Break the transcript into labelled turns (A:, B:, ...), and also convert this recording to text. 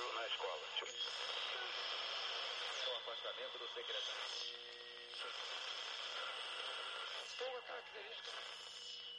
A: Ju na escola.
B: Com o afastamento do secretário.